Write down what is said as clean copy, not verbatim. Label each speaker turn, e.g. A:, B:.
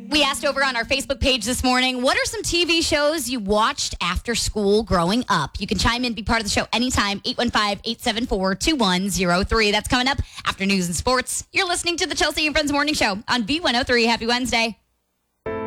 A: We asked over on our Facebook page this morning, what are some TV shows you watched after school growing up? You can chime in, be part of the show anytime, 815-874-2103. That's coming up after news and sports. You're listening to the Chelsea and Friends Morning Show on B103. Happy Wednesday.